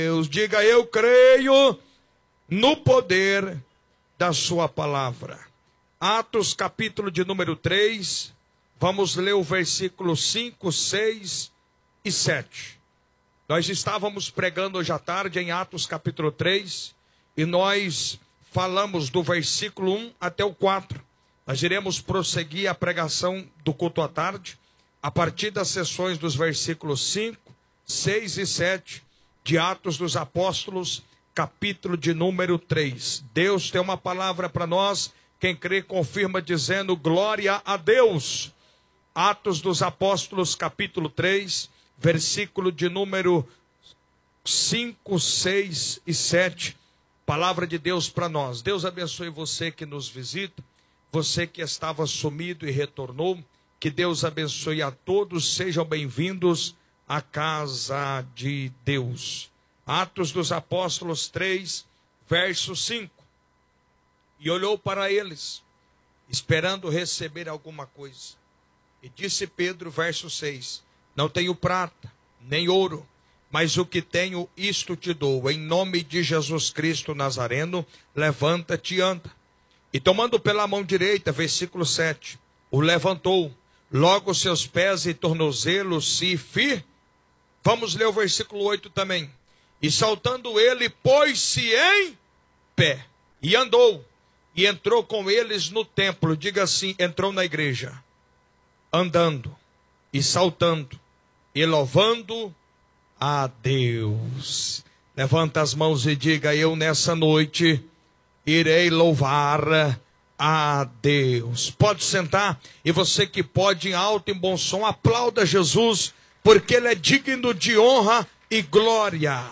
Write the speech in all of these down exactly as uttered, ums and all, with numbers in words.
Deus, diga: eu creio no poder da sua palavra. Atos capítulo de número três, vamos ler o versículo cinco, seis e sete. Nós estávamos pregando hoje à tarde em Atos capítulo três e nós falamos do versículo um até o quatro. Nós iremos prosseguir a pregação do culto à tarde a partir das sessões dos versículos cinco, seis e sete de Atos dos Apóstolos, capítulo de número três. Deus tem uma palavra para nós. Quem crê confirma dizendo: glória a Deus. Atos dos Apóstolos, capítulo três, versículo de número cinco, seis e sete. Palavra de Deus para nós. Deus abençoe você que nos visita, você que estava sumido e retornou. Que Deus abençoe a todos. Sejam bem-vindos à casa de Deus. Atos dos Apóstolos três, verso cinco. E olhou para eles, esperando receber alguma coisa. E disse Pedro, verso seis: não tenho prata, nem ouro, mas o que tenho, isto te dou. Em nome de Jesus Cristo Nazareno, levanta-te e anda. E tomando pela mão direita, versículo sete, o levantou. Logo seus pés e tornozelos se fir. Vamos ler o versículo oito também. E saltando ele, pôs-se em pé e andou. E entrou com eles no templo. Diga assim: entrou na igreja, andando e saltando e louvando a Deus. Levanta as mãos e diga: eu nessa noite irei louvar a Deus. Pode sentar. E você que pode, em alto e bom som, aplauda Jesus, porque Ele é digno de honra e glória.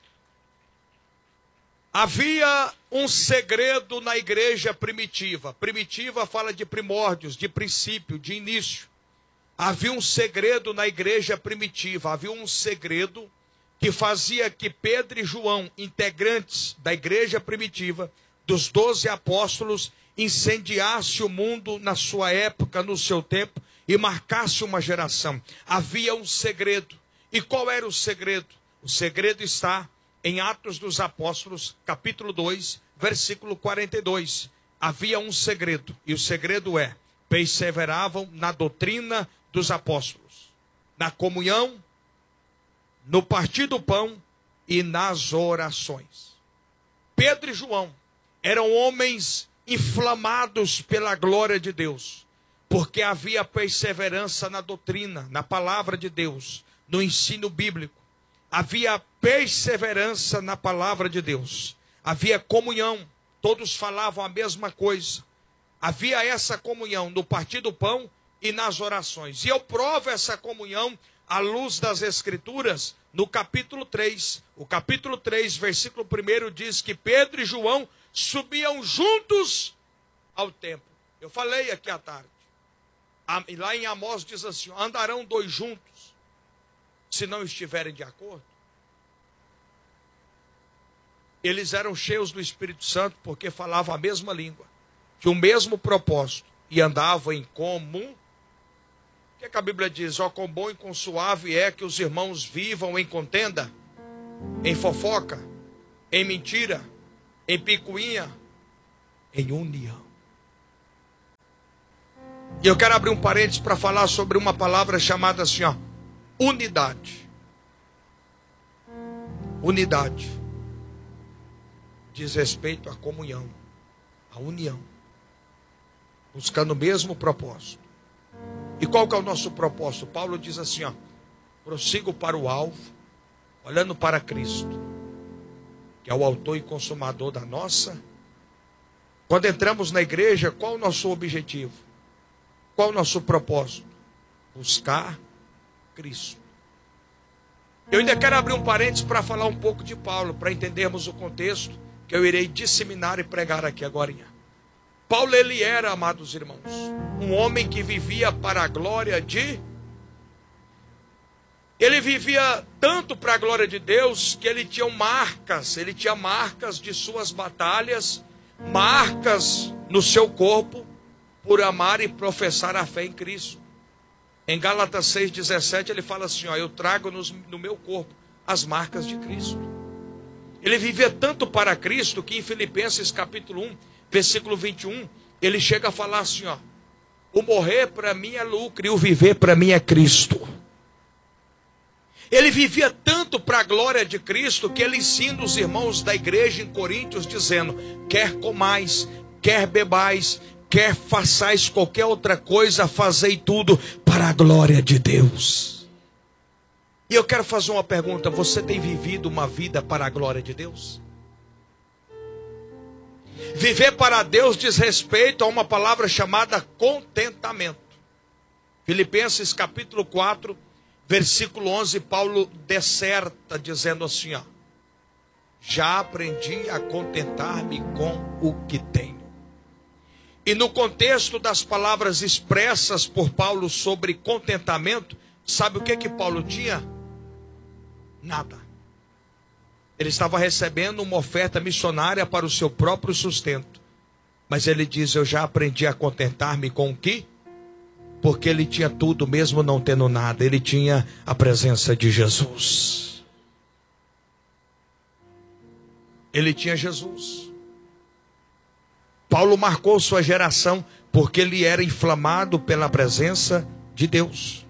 Havia um segredo na igreja primitiva. Primitiva fala de primórdios, de princípio, de início. Havia um segredo na igreja primitiva. Havia um segredo que fazia que Pedro e João, integrantes da igreja primitiva, dos doze apóstolos, incendiasse o mundo na sua época, no seu tempo, e marcasse uma geração. Havia um segredo. E qual era o segredo? O segredo está em Atos dos Apóstolos, capítulo dois, versículo quarenta e dois. Havia um segredo, e o segredo é: perseveravam na doutrina dos apóstolos, na comunhão, no partir do pão e nas orações. Pedro e João eram homens inflamados pela glória de Deus, porque havia perseverança na doutrina, na palavra de Deus, no ensino bíblico. Havia perseverança na palavra de Deus. Havia comunhão. Todos falavam a mesma coisa. Havia essa comunhão no partir do pão e nas orações. E eu provo essa comunhão à luz das Escrituras no capítulo três. O capítulo três, versículo um diz que Pedro e João subiam juntos ao templo. Eu falei aqui à tarde. Lá em Amós diz assim: andarão dois juntos se não estiverem de acordo? Eles eram cheios do Espírito Santo porque falavam a mesma língua, tinham o mesmo propósito e andavam em comum. O que, é que a Bíblia diz? Ó, quão bom e quão suave é que os irmãos vivam em contenda, em fofoca, em mentira, em picuinha, em união. E eu quero abrir um parênteses para falar sobre uma palavra chamada assim, ó, unidade. Unidade diz respeito à comunhão, à união, buscando o mesmo propósito. E qual que é o nosso propósito? Paulo diz assim, ó: prossigo para o alvo, olhando para Cristo, que é o autor e consumador da nossa. Quando entramos na igreja, qual o nosso objetivo? Qual o nosso propósito? Buscar Cristo. Eu ainda quero abrir um parênteses para falar um pouco de Paulo, para entendermos o contexto que eu irei disseminar e pregar aqui agora. Paulo, ele era, amados irmãos, um homem que vivia para a glória de... Ele vivia tanto para a glória de Deus que ele tinha marcas, ele tinha marcas de suas batalhas, marcas no seu corpo, por amar e professar a fé em Cristo. Em Gálatas seis, dezessete, ele fala assim, ó: eu trago nos, no meu corpo as marcas de Cristo. Ele vivia tanto para Cristo que em Filipenses capítulo um, versículo vinte e um, ele chega a falar assim, ó: o morrer para mim é lucro e o viver para mim é Cristo. Ele vivia tanto para a glória de Cristo que ele ensina os irmãos da igreja em Coríntios dizendo: quer comais, quer bebais, quer façais qualquer outra coisa, fazei tudo para a glória de Deus. E eu quero fazer uma pergunta: você tem vivido uma vida para a glória de Deus? Viver para Deus diz respeito a uma palavra chamada contentamento. Filipenses capítulo quatro, versículo onze, Paulo disserta dizendo assim, ó: já aprendi a contentar-me com o que tenho. E no contexto das palavras expressas por Paulo sobre contentamento, sabe o que que Paulo tinha? Nada. Ele estava recebendo uma oferta missionária para o seu próprio sustento. Mas ele diz: eu já aprendi a contentar-me com o que? Porque ele tinha tudo, mesmo não tendo nada. Ele tinha a presença de Jesus. Ele tinha Jesus. Paulo marcou sua geração porque ele era inflamado pela presença de Deus.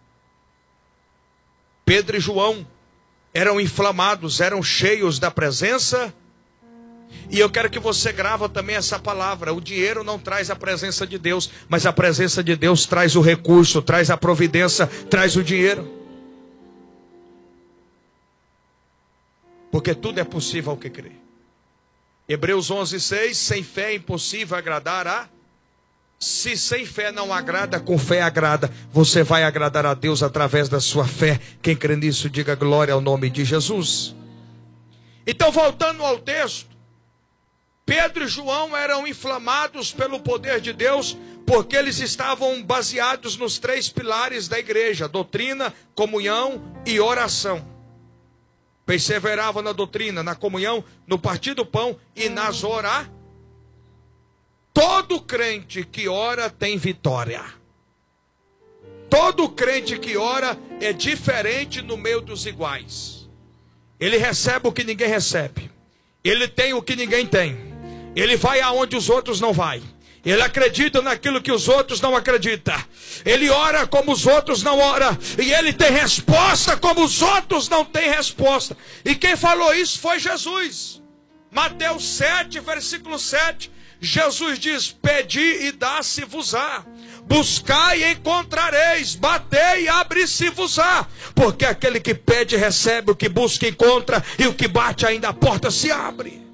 Pedro e João eram inflamados, eram cheios da presença. E eu quero que você grava também essa palavra: o dinheiro não traz a presença de Deus, mas a presença de Deus traz o recurso, traz a providência, traz o dinheiro. Porque tudo é possível ao que crê. Hebreus onze, seis, sem fé é impossível agradar a... Se sem fé não agrada, com fé agrada. Você vai agradar a Deus através da sua fé. Quem crê nisso, diga glória ao nome de Jesus. Então, voltando ao texto, Pedro e João eram inflamados pelo poder de Deus, porque eles estavam baseados nos três pilares da igreja: doutrina, comunhão e oração. Perseveravam na doutrina, na comunhão, no partir do pão e nas orações. Todo crente que ora tem vitória. Todo crente que ora é diferente no meio dos iguais. Ele recebe o que ninguém recebe. Ele tem o que ninguém tem. Ele vai aonde os outros não vai. Ele acredita naquilo que os outros não acreditam. Ele ora como os outros não oram. E ele tem resposta como os outros não têm resposta. E quem falou isso foi Jesus. Mateus sete, versículo sete. Jesus diz: pedi e dá-se-vos-á, buscai e encontrareis, batei e abre-se-vos-á. Porque aquele que pede recebe, o que busca encontra, e o que bate ainda a porta se abre.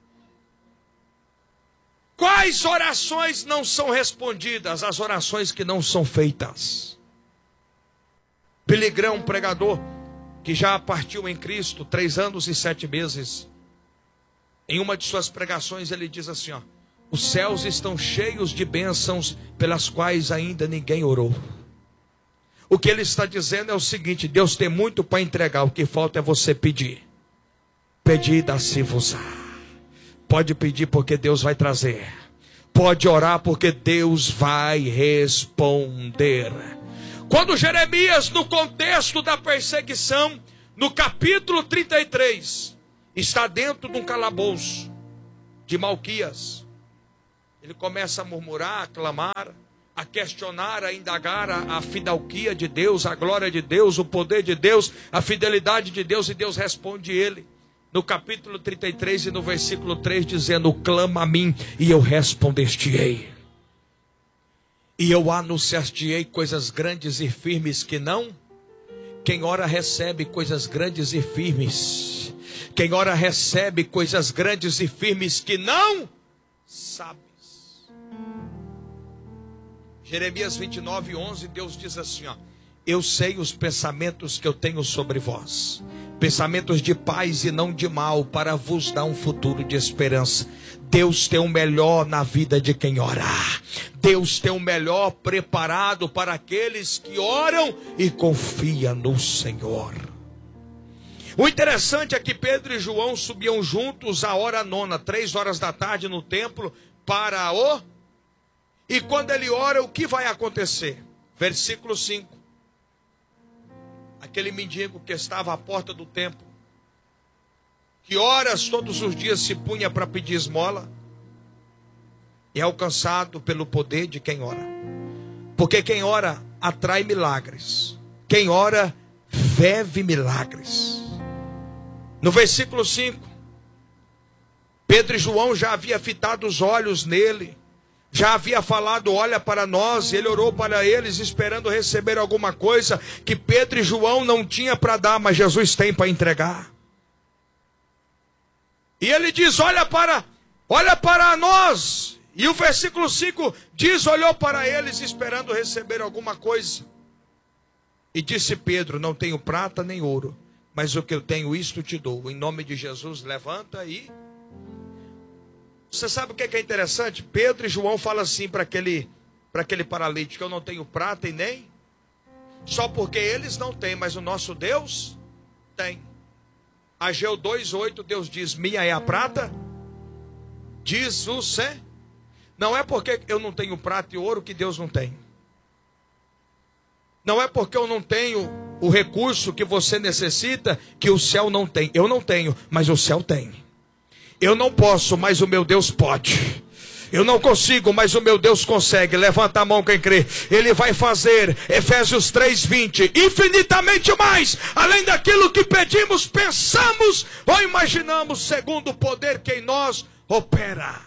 Quais orações não são respondidas? As orações que não são feitas. Billy Graham, um pregador que já partiu em Cristo três anos e sete meses, em uma de suas pregações ele diz assim, ó: os céus estão cheios de bênçãos pelas quais ainda ninguém orou. O que ele está dizendo é o seguinte: Deus tem muito para entregar, o que falta é você pedir. Pedir, dá-se-vos-á. Pode pedir porque Deus vai trazer. Pode orar porque Deus vai responder. Quando Jeremias, no contexto da perseguição, no capítulo trinta e três, está dentro de um calabouço de Malquias, ele começa a murmurar, a clamar, a questionar, a indagar a, a fidalquia de Deus, a glória de Deus, o poder de Deus, a fidelidade de Deus, e Deus responde ele, no capítulo trinta e três e no versículo três, dizendo: clama a mim e eu responder-te-ei, e eu anunciar-te-ei coisas grandes e firmes que não... Quem ora recebe coisas grandes e firmes. Quem ora recebe coisas grandes e firmes que não sabes. Jeremias vinte e nove, onze, Deus diz assim, ó: eu sei os pensamentos que eu tenho sobre vós, pensamentos de paz e não de mal, para vos dar um futuro de esperança. Deus tem o melhor na vida de quem ora. Deus tem o melhor preparado para aqueles que oram e confiam no Senhor. O interessante é que Pedro e João subiam juntos à hora nona, três horas da tarde no templo, para o... E quando ele ora, o que vai acontecer? Versículo cinco. Aquele mendigo que estava à porta do templo, que horas todos os dias se punha para pedir esmola, é alcançado pelo poder de quem ora. Porque quem ora atrai milagres. Quem ora vive milagres. No versículo cinco, Pedro e João já havia fitado os olhos nele, já havia falado, olha para nós. Ele orou para eles esperando receber alguma coisa que Pedro e João não tinham para dar, mas Jesus tem para entregar. E ele diz, olha para, olha para nós. E o versículo cinco diz, olhou para eles esperando receber alguma coisa. E disse Pedro, não tenho prata nem ouro, mas o que eu tenho, isto te dou. Em nome de Jesus, levanta e... Você sabe o que é interessante? Pedro e João falam assim para aquele, para aquele paralítico, eu não tenho prata e nem... Só porque eles não têm, mas o nosso Deus tem. Ageu dois, oito, Deus diz, minha é a prata, diz o Senhor. Não é porque eu não tenho prata e ouro que Deus não tem. Não é porque eu não tenho o recurso que você necessita que o céu não tem. Eu não tenho, mas o céu tem. Eu não posso, mas o meu Deus pode. Eu não consigo, mas o meu Deus consegue. Levanta a mão quem crê. Ele vai fazer, Efésios três, vinte, infinitamente mais, além daquilo que pedimos, pensamos ou imaginamos, segundo o poder que em nós opera.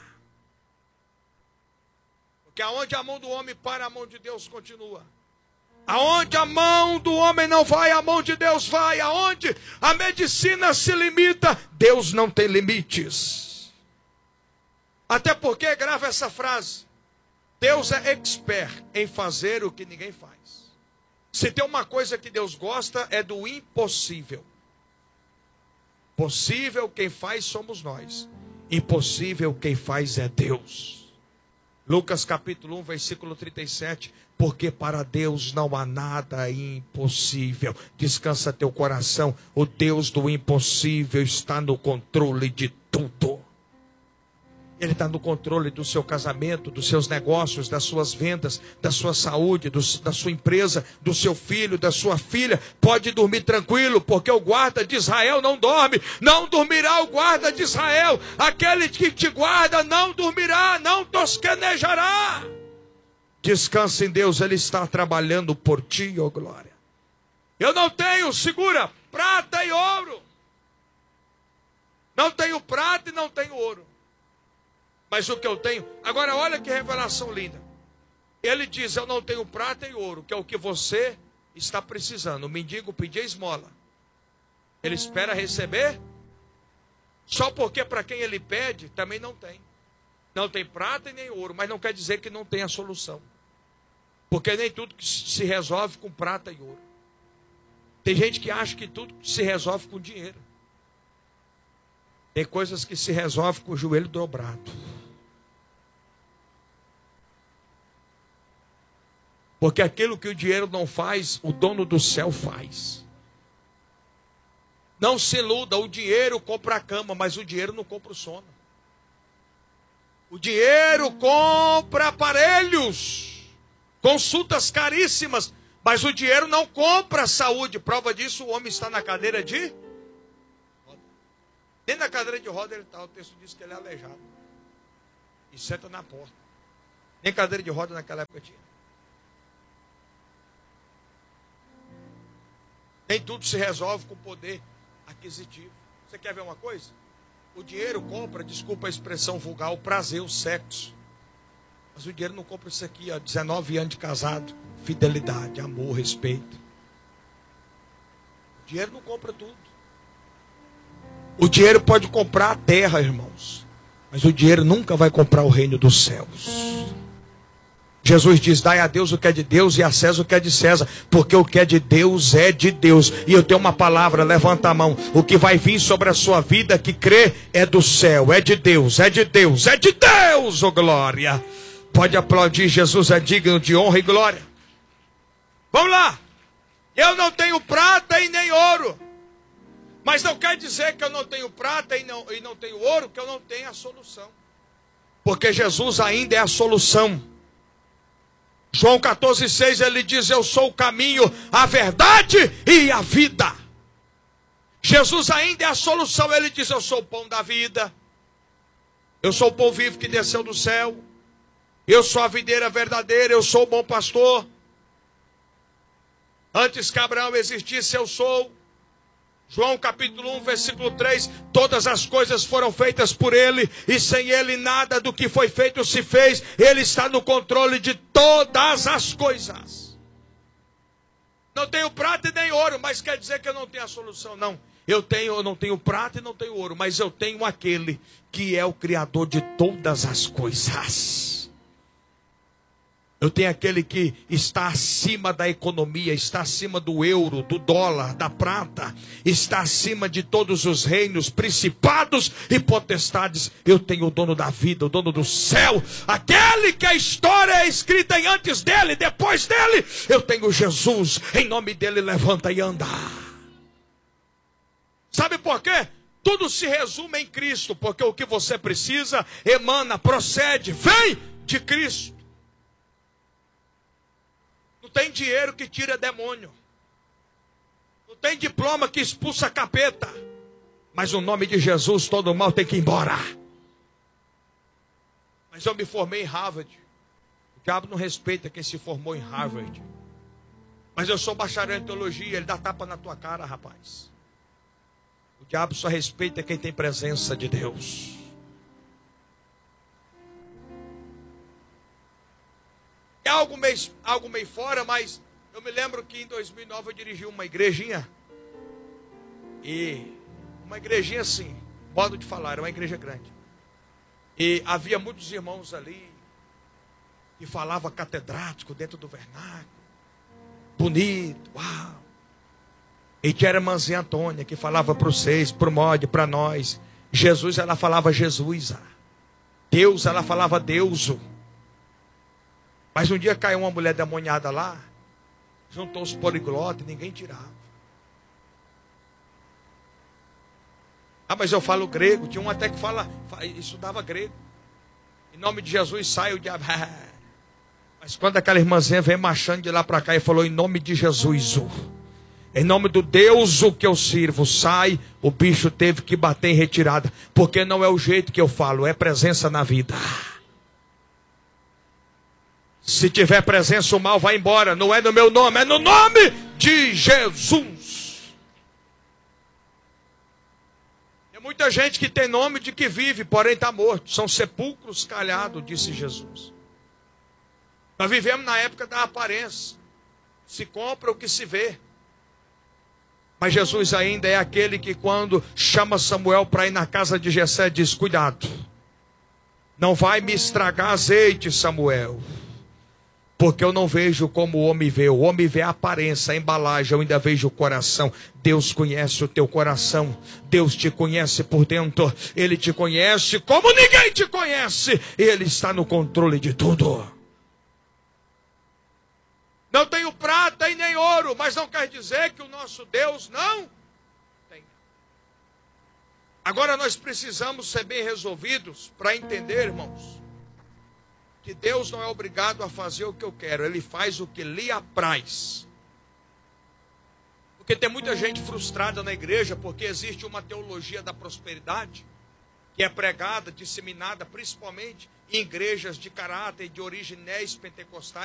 Porque aonde a mão do homem para, a mão de Deus continua. Aonde a mão do homem não vai, a mão de Deus vai. Aonde a medicina se limita, Deus não tem limites. Até porque, grava essa frase, Deus é expert em fazer o que ninguém faz. Se tem uma coisa que Deus gosta, é do impossível. Possível quem faz somos nós. Impossível quem faz é Deus. Lucas capítulo um, versículo trinta e sete. Porque para Deus não há nada impossível. Descansa teu coração. O Deus do impossível está no controle de tudo. Ele está no controle do seu casamento, dos seus negócios, das suas vendas, da sua saúde, do, da sua empresa, do seu filho, da sua filha. Pode dormir tranquilo, porque o guarda de Israel não dorme. Não dormirá o guarda de Israel. Aquele que te guarda não dormirá, não tosquenejará. Descansa em Deus, Ele está trabalhando por ti, ó glória. Eu não tenho, segura, prata e ouro. Não tenho prata e não tenho ouro. Mas o que eu tenho... Agora olha que revelação linda. Ele diz, eu não tenho prata e ouro, que é o que você está precisando. O mendigo pedir esmola. Ele espera receber. Só porque para quem ele pede, também não tem. Não tem prata e nem ouro, mas não quer dizer que não tem a solução. Porque nem tudo se resolve com prata e ouro. Tem gente que acha que tudo se resolve com dinheiro. Tem coisas que se resolvem com o joelho dobrado. Porque aquilo que o dinheiro não faz, o dono do céu faz. Não se iluda, o dinheiro compra a cama, mas o dinheiro não compra o sono. O dinheiro compra aparelhos, consultas caríssimas, mas o dinheiro não compra saúde. Prova disso, o homem está na cadeira de roda. Nem na cadeira de roda ele está, o texto diz que ele é aleijado. E senta na porta. Nem cadeira de roda naquela época tinha. Nem tudo se resolve com poder aquisitivo. Você quer ver uma coisa? O dinheiro compra, desculpa a expressão vulgar, o prazer, o sexo. Mas o dinheiro não compra isso aqui, ó, dezenove anos de casado, fidelidade, amor, respeito. O dinheiro não compra tudo. O dinheiro pode comprar a terra, irmãos, mas o dinheiro nunca vai comprar o reino dos céus. Jesus diz, dai a Deus o que é de Deus e a César o que é de César, porque o que é de Deus é de Deus. E eu tenho uma palavra, levanta a mão. O que vai vir sobre a sua vida que crê é do céu, é de Deus, é de Deus, é de Deus, oh glória. Pode aplaudir, Jesus é digno de honra e glória. Vamos lá. Eu não tenho prata e nem ouro, mas não quer dizer que eu não tenho prata e não, e não tenho ouro, que eu não tenho a solução. Porque Jesus ainda é a solução. João quatorze, seis, ele diz, eu sou o caminho, a verdade e a vida. Jesus ainda é a solução. Ele diz: eu sou o pão da vida. Eu sou o pão vivo que desceu do céu. Eu sou a videira verdadeira. Eu sou o bom pastor. Antes que Abraão existisse, eu sou. João capítulo um, versículo três. Todas as coisas foram feitas por ele, e sem ele nada do que foi feito se fez. Ele está no controle de todas as coisas. Não tenho prata e nem ouro, mas quer dizer que eu não tenho a solução. Não, eu tenho, eu não tenho prata e não tenho ouro, mas eu tenho aquele que é o Criador de todas as coisas. Eu tenho aquele que está acima da economia, está acima do euro, do dólar, da prata, está acima de todos os reinos, principados e potestades. Eu tenho o dono da vida, o dono do céu, aquele que a história é escrita em antes dele, depois dele. Eu tenho Jesus, em nome dele levanta e anda. Sabe por quê? Tudo se resume em Cristo, porque o que você precisa emana, procede, vem de Cristo. Não tem dinheiro que tira demônio. Não tem diploma que expulsa capeta. Mas no nome de Jesus todo mal tem que ir embora. Mas eu me formei em Harvard. O diabo não respeita quem se formou em Harvard. Mas eu sou bacharel em teologia. Ele dá tapa na tua cara, rapaz. O diabo só respeita quem tem presença de Deus. É algo meio, algo meio fora, mas eu me lembro que em dois mil e nove eu dirigi uma igrejinha. E uma igrejinha assim, modo de falar, era uma igreja grande. E havia muitos irmãos ali que falavam catedrático dentro do vernáculo. Bonito, uau. E tinha a irmãzinha Antônia que falava para vocês, para o Mode, para nós. Jesus, ela falava Jesus. Deus, ela falava Deus. Mas um dia caiu uma mulher demoniada lá, juntou os poliglotas e ninguém tirava. Ah, mas eu falo grego. Tinha um até que fala, estudava grego. Em nome de Jesus sai o diabo. Mas quando aquela irmãzinha veio marchando de lá para cá e falou: em nome de Jesus, em nome do Deus o que eu sirvo, sai, o bicho teve que bater em retirada. Porque não é o jeito que eu falo, é presença na vida. Se tiver presença, o mal vai embora. Não é no meu nome, é no nome de Jesus. Tem muita gente que tem nome de que vive, porém está morto. São sepulcros calhados, disse Jesus. Nós vivemos na época da aparência. Se compra o que se vê. Mas Jesus ainda é aquele que quando chama Samuel para ir na casa de Jessé, diz: cuidado. Não vai me estragar azeite, Samuel. Porque eu não vejo como o homem vê. O homem vê a aparência, a embalagem. Eu ainda vejo o coração. Deus conhece o teu coração. Deus te conhece por dentro. Ele te conhece como ninguém te conhece. Ele está no controle de tudo. Não tenho prata e nem ouro. Mas não quer dizer que o nosso Deus não tem. Agora nós precisamos ser bem resolvidos para entender, irmãos, que Deus não é obrigado a fazer o que eu quero. Ele faz o que lhe apraz. Porque tem muita gente frustrada na igreja porque existe uma teologia da prosperidade que é pregada, disseminada principalmente em igrejas de caráter de origem neopentecostais.